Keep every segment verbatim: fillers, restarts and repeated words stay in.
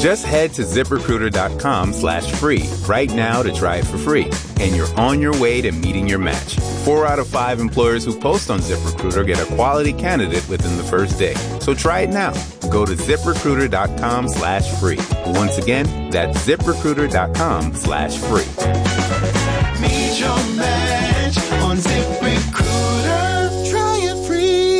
Just head to ZipRecruiter.com slash free right now to try it for free. And you're on your way to meeting your match. Four out of five employers who post on ZipRecruiter get a quality candidate within the first day. So try it now. Go to ZipRecruiter.com slash free. Once again, that's ZipRecruiter.com slash free. Meet your match on ZipRecruiter. Try it free.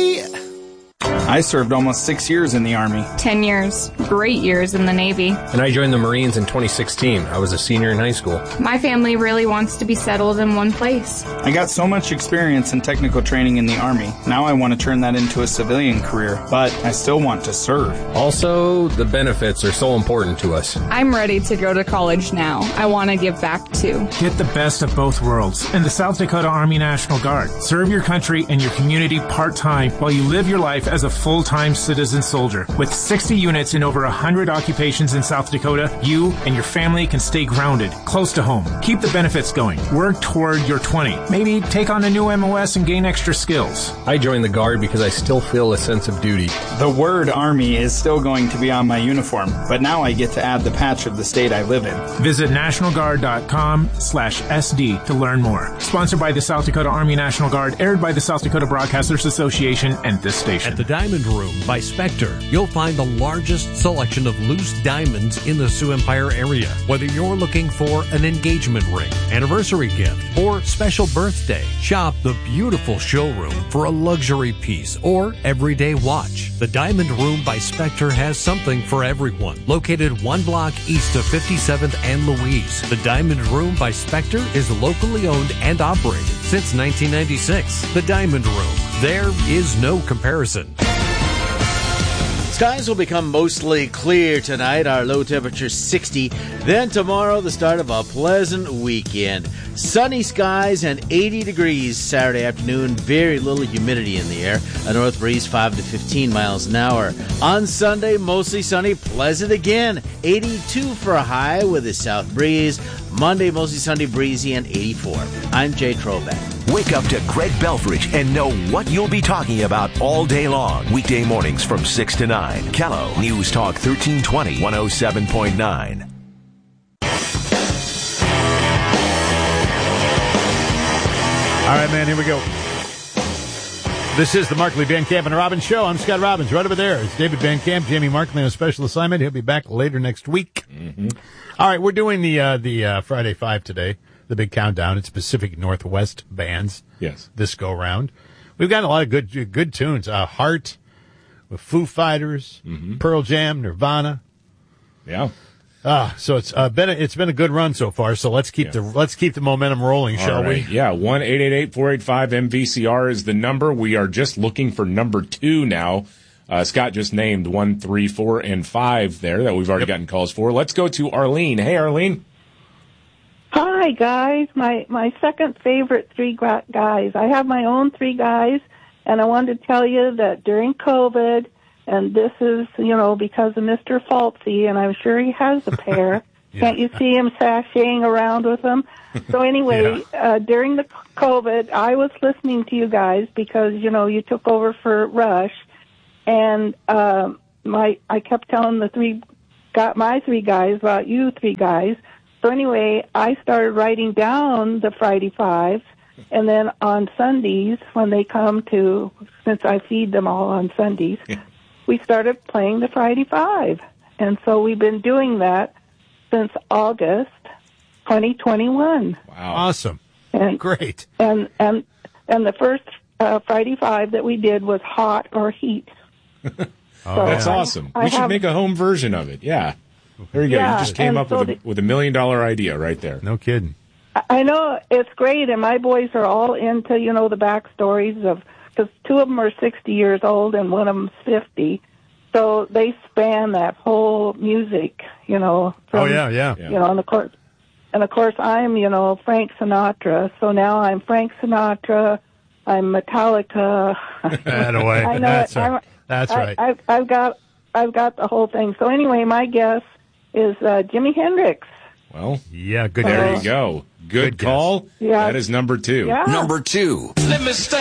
I served almost six years in the Army. Ten years. Great years in the Navy. And I joined the Marines in twenty sixteen. I was a senior in high school. My family really wants to be settled in one place. I got so much experience and technical training in the Army. Now I want to turn that into a civilian career, but I still want to serve. Also, the benefits are so important to us. I'm ready to go to college now. I want to give back too. Get the best of both worlds in the South Dakota Army National Guard. Serve your country and your community part-time while you live your life as a full-time citizen soldier. With sixty units in over one hundred occupations in South Dakota, you and your family can stay grounded, close to home. Keep the benefits going. Work toward your twenty. Maybe take on a new M O S and gain extra skills. I joined the Guard because I still feel a sense of duty. The word Army is still going to be on my uniform, but now I get to add the patch of the state I live in. Visit nationalguard.com slash SD to learn more. Sponsored by the South Dakota Army National Guard, aired by the South Dakota Broadcasters Association and this station. At the Diamond Room by Spectre, you'll find the largest selection of loose diamonds in the Sioux Empire area. Whether you're looking for an engagement ring, anniversary gift, or special birthday, shop the beautiful showroom for a luxury piece or everyday watch. The Diamond Room by Spectre has something for everyone. Located one block east of fifty-seventh and Louise, the Diamond Room by Spectre is locally owned and operated since nineteen ninety-six. The Diamond Room. There is no comparison. Skies will become mostly clear tonight. Our low temperature sixty. Then tomorrow, the start of a pleasant weekend. Sunny skies and eighty degrees Saturday afternoon. Very little humidity in the air. A north breeze five to fifteen miles an hour. On Sunday, mostly sunny, pleasant again. eighty-two for a high with a south breeze. Monday, mostly sunny, breezy, and eighty-four. I'm Jay Trovac. Wake up to Greg Belfrich and know what you'll be talking about all day long. Weekday mornings from six to nine. Kello News Talk thirteen twenty, one oh seven point nine. All right, man, here we go. This is the Markley, Van Camp, and Robbins Show. I'm Scott Robbins. Right over there is David Van Camp, Jamie Markley on a special assignment. He'll be back later next week. Mm-hmm. All right, we're doing the uh, the uh, Friday Five today, the big countdown. It's Pacific Northwest bands. Yes. This go round. We've got a lot of good good tunes. Uh, Heart with Foo Fighters, mm-hmm. Pearl Jam, Nirvana. Yeah. Ah, so it's uh, been a, it's been a good run so far. So let's keep yeah. the let's keep the momentum rolling, All shall right. we? Yeah, one eight eight eight four eight five M V C R is the number. We are just looking for number two now. Uh, Scott just named one, three, four, and five there that we've already yep. gotten calls for. Let's go to Arlene. Hey, Arlene. Hi, guys. My my second favorite three guys. I have my own three guys, and I wanted to tell you that during COVID. And this is, you know, because of Mister Falsey, and I'm sure he has a pair. yeah. Can't you see him sashaying around with them? So anyway, yeah. uh, during the COVID, I was listening to you guys because, you know, you took over for Rush, and uh, my I kept telling the three, got my three guys about you three guys. So anyway, I started writing down the Friday Fives, and then on Sundays when they come to, since I feed them all on Sundays. Yeah. We started playing the Friday Five. And so we've been doing that since August twenty twenty-one. Wow. Awesome. And, Great. And and and the first uh, Friday Five that we did was Hot or Heat. oh, so that's I, awesome. I we have, should make a home version of it. Yeah. There you go. Yeah, you just came up so with, a, the, with a million dollar idea right there. No kidding. I know. It's great. And my boys are all into, you know, the backstories of, because two of them are sixty years old and one of them's fifty. So they span that whole music, you know. From, oh, yeah, yeah. You know, and of course, and of course I'm, you know, Frank Sinatra. So now I'm Frank Sinatra. I'm Metallica. Attaboy. I know That's, it. right. That's I, right. I've, I've got, I've got the whole thing. So anyway, my guess is uh, Jimi Hendrix. Well, yeah, good. There uh, you go. Good, good call. Yeah. That is number two. Yeah. Number two. Let me stay